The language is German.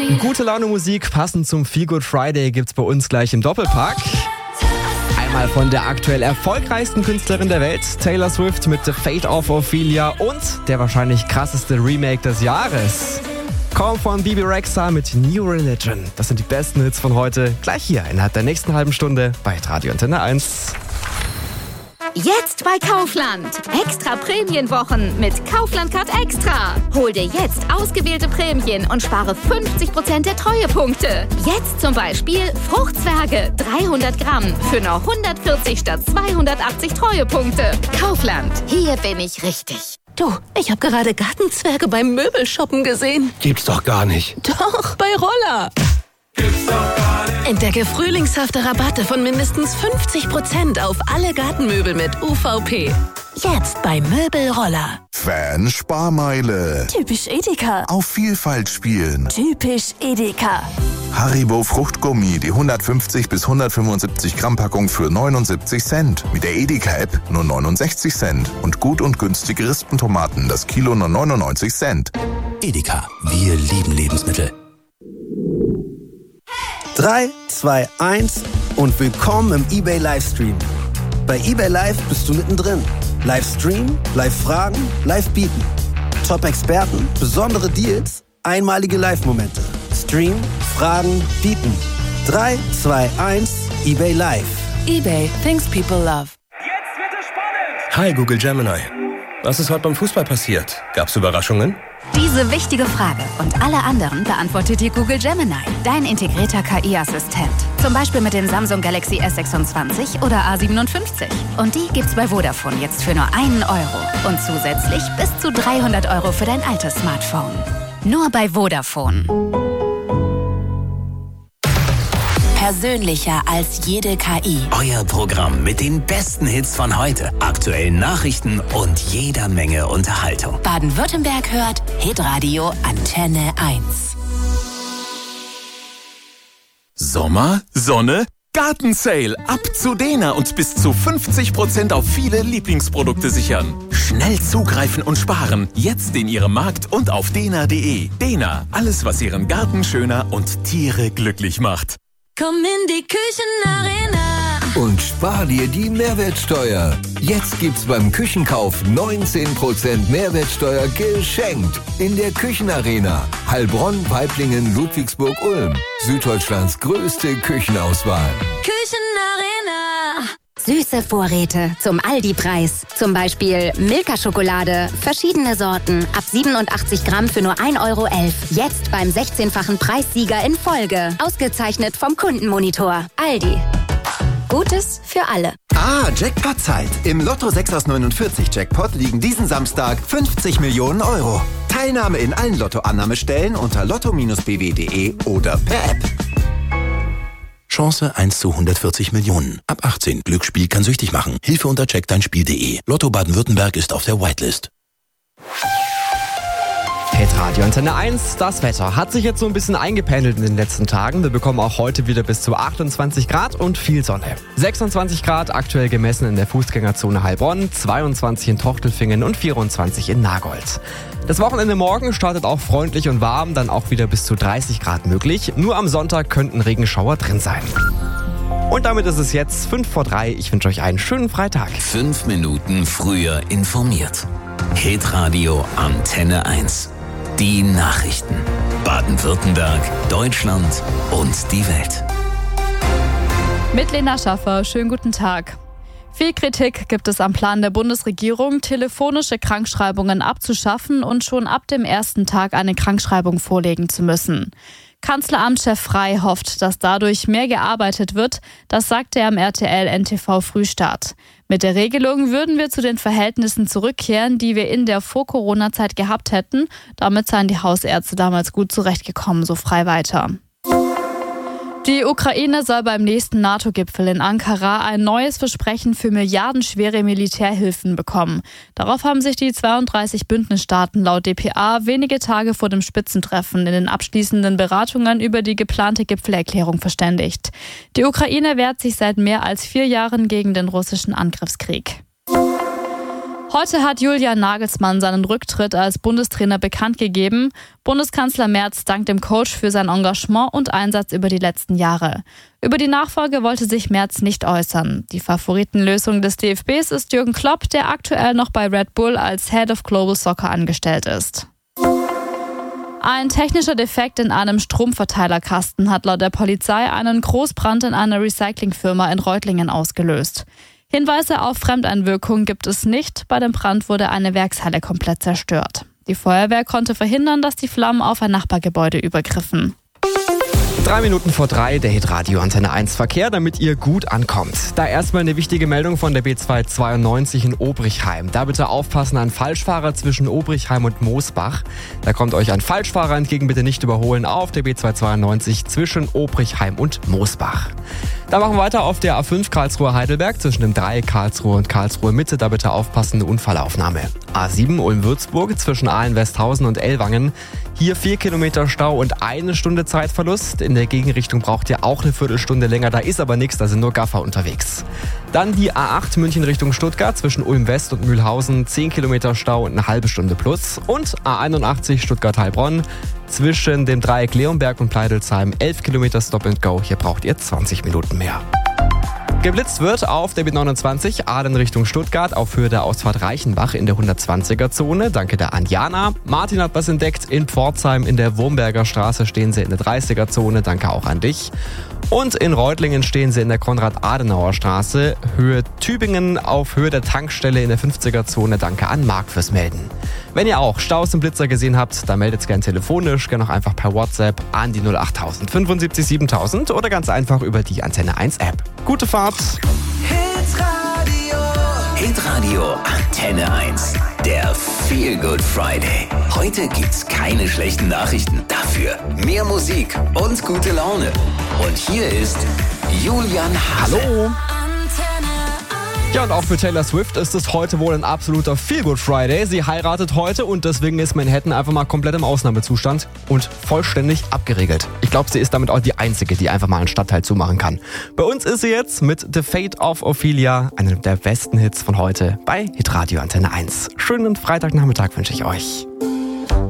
Gute Laune Musik, passend zum Feel Good Friday, gibt's bei uns gleich im Doppelpack. Einmal von der aktuell erfolgreichsten Künstlerin der Welt, Taylor Swift mit The Fate of Ophelia und der wahrscheinlich krasseste Remake des Jahres. Komm von Bebe Rexha mit New Religion. Das sind die besten Hits von heute, gleich hier innerhalb der nächsten halben Stunde bei Radio Antenne 1. Jetzt bei Kaufland. Extra Prämienwochen mit Kaufland Card Extra. Hol dir jetzt ausgewählte Prämien und spare 50% der Treuepunkte. Jetzt zum Beispiel Fruchtzwerge 300 Gramm für nur 140 statt 280 Treuepunkte. Kaufland, hier bin ich richtig. Du, ich habe gerade Gartenzwerge beim Möbelshoppen gesehen. Gibt's doch gar nicht. Doch, bei Roller. Gibt's doch gar nicht. Entdecke frühlingshafte Rabatte von mindestens 50% auf alle Gartenmöbel mit UVP. Jetzt bei Möbelroller. Fan-Sparmeile. Typisch Edeka. Auf Vielfalt spielen. Typisch Edeka. Haribo Fruchtgummi, die 150 bis 175 Gramm Packung für 79 Cent. Mit der Edeka-App nur 69 Cent. Und gut und günstige Rispentomaten, das Kilo nur 99 Cent. Edeka, wir lieben Lebensmittel. 3, 2, 1 und willkommen im eBay Livestream. Bei eBay Live bist du mittendrin. Livestream, Live-Fragen, Live-Bieten. Top-Experten, besondere Deals, einmalige Live-Momente. Stream, Fragen, Bieten. 3, 2, 1, eBay Live. eBay, things people love. Jetzt wird es spannend. Hi Google Gemini. Was ist heute beim Fußball passiert? Gab's Überraschungen? Diese wichtige Frage und alle anderen beantwortet dir Google Gemini, dein integrierter KI-Assistent. Zum Beispiel mit dem Samsung Galaxy S26 oder A57. Und die gibt's bei Vodafone jetzt für nur €1. Und zusätzlich bis zu 300 € für dein altes Smartphone. Nur bei Vodafone. Persönlicher als jede KI. Euer Programm mit den besten Hits von heute, aktuellen Nachrichten und jeder Menge Unterhaltung. Baden-Württemberg hört Hitradio Antenne 1. Sommer, Sonne, Gartensale. Ab zu Dena und bis zu 50% auf viele Lieblingsprodukte sichern. Schnell zugreifen und sparen. Jetzt in Ihrem Markt und auf dena.de. Dena, alles was Ihren Garten schöner und Tiere glücklich macht. Komm in die Küchenarena. Und spar dir die Mehrwertsteuer. Jetzt gibt's beim Küchenkauf 19% Mehrwertsteuer geschenkt. In der Küchenarena. Heilbronn, Weiblingen, Ludwigsburg, Ulm. Süddeutschlands größte Küchenauswahl. Küchenarena. Süße Vorräte zum Aldi-Preis. Zum Beispiel Milka-Schokolade, verschiedene Sorten, ab 87 Gramm für nur €1,11. Jetzt beim 16-fachen Preissieger in Folge. Ausgezeichnet vom Kundenmonitor. Aldi. Gutes für alle. Jackpot-Zeit. Im Lotto 6 aus 49 Jackpot liegen diesen Samstag 50 Millionen €. Teilnahme in allen Lottoannahmestellen unter lotto-bw.de oder per App. Chance 1 zu 140 Millionen. Ab 18. Glücksspiel kann süchtig machen. Hilfe unter checkdeinspiel.de. Lotto Baden-Württemberg ist auf der Whitelist. Radio Antenne 1, das Wetter hat sich jetzt so ein bisschen eingependelt in den letzten Tagen. Wir bekommen auch heute wieder bis zu 28 Grad und viel Sonne. 26 Grad aktuell gemessen in der Fußgängerzone Heilbronn, 22 in Tochtelfingen und 24 in Nagold. Das Wochenende morgen startet auch freundlich und warm, dann auch wieder bis zu 30 Grad möglich. Nur am Sonntag könnten Regenschauer drin sein. Und damit ist es jetzt 5:03. Ich wünsche euch einen schönen Freitag. 5 Minuten früher informiert. Hitradio Antenne 1. Die Nachrichten. Baden-Württemberg, Deutschland und die Welt. Mit Lena Schaffer, schönen guten Tag. Viel Kritik gibt es am Plan der Bundesregierung, telefonische Krankschreibungen abzuschaffen und schon ab dem ersten Tag eine Krankschreibung vorlegen zu müssen. Kanzleramtschef Frey hofft, dass dadurch mehr gearbeitet wird. Das sagte er am RTL NTV Frühstart. Mit der Regelung würden wir zu den Verhältnissen zurückkehren, die wir in der Vor-Corona-Zeit gehabt hätten. Damit seien die Hausärzte damals gut zurechtgekommen, so Frey weiter. Die Ukraine soll beim nächsten NATO-Gipfel in Ankara ein neues Versprechen für milliardenschwere Militärhilfen bekommen. Darauf haben sich die 32 Bündnisstaaten laut dpa wenige Tage vor dem Spitzentreffen in den abschließenden Beratungen über die geplante Gipfelerklärung verständigt. Die Ukraine wehrt sich seit mehr als 4 Jahren gegen den russischen Angriffskrieg. Heute hat Julian Nagelsmann seinen Rücktritt als Bundestrainer bekannt gegeben. Bundeskanzler Merz dankt dem Coach für sein Engagement und Einsatz über die letzten Jahre. Über die Nachfolge wollte sich Merz nicht äußern. Die Favoritenlösung des DFBs ist Jürgen Klopp, der aktuell noch bei Red Bull als Head of Global Soccer angestellt ist. Ein technischer Defekt in einem Stromverteilerkasten hat laut der Polizei einen Großbrand in einer Recyclingfirma in Reutlingen ausgelöst. Hinweise auf Fremdeinwirkung gibt es nicht. Bei dem Brand wurde eine Werkshalle komplett zerstört. Die Feuerwehr konnte verhindern, dass die Flammen auf ein Nachbargebäude übergriffen. 3:03, der Hitradio Antenne 1 Verkehr, damit ihr gut ankommt. Da erstmal eine wichtige Meldung von der B292 in Obrichheim. Da bitte aufpassen, ein Falschfahrer zwischen Obrichheim und Moosbach. Da kommt euch ein Falschfahrer entgegen, bitte nicht überholen auf der B292 zwischen Obrichheim und Moosbach. Dann machen wir weiter auf der A5 Karlsruhe-Heidelberg zwischen dem Dreieck Karlsruhe und Karlsruhe-Mitte. Da bitte aufpassen, eine Unfallaufnahme. A7 Ulm-Würzburg zwischen Aalen-Westhausen und Ellwangen. Hier 4 Kilometer Stau und 1 Stunde Zeitverlust. In der Gegenrichtung braucht ihr auch eine Viertelstunde länger. Da ist aber nichts, da sind nur Gaffer unterwegs. Dann die A8 München Richtung Stuttgart zwischen Ulm-West und Mühlhausen. 10 Kilometer Stau und eine halbe Stunde plus. Und A81 Stuttgart-Heilbronn zwischen dem Dreieck Leonberg und Pleidelsheim. 11 Kilometer Stop and Go. Hier braucht ihr 20 Minuten mehr. Geblitzt wird auf der B29 Aalen Richtung Stuttgart auf Höhe der Ausfahrt Reichenbach in der 120er-Zone. Danke der Anjana. Martin hat was entdeckt. In Pforzheim in der Wurmberger Straße stehen sie in der 30er-Zone. Danke auch an dich. Und in Reutlingen stehen sie in der Konrad-Adenauer-Straße. Höhe Tübingen auf Höhe der Tankstelle in der 50er-Zone. Danke an Marc fürs Melden. Wenn ihr auch Staus im Blitzer gesehen habt, dann meldet es gerne telefonisch, gerne auch einfach per WhatsApp an die 08000 75 7000 oder ganz einfach über die Antenne 1 App. Gute Fahrt! Hitradio Antenne 1. Der Feel Good Friday. Heute gibt's keine schlechten Nachrichten. Dafür mehr Musik und gute Laune. Und hier ist Julian Hase. Hallo! Ja, und auch für Taylor Swift ist es heute wohl ein absoluter Feel-Good Friday. Sie heiratet heute und deswegen ist Manhattan einfach mal komplett im Ausnahmezustand und vollständig abgeriegelt. Ich glaube, sie ist damit auch die Einzige, die einfach mal einen Stadtteil zumachen kann. Bei uns ist sie jetzt mit The Fate of Ophelia, einem der besten Hits von heute bei Hitradio Antenne 1. Schönen Freitagnachmittag wünsche ich euch.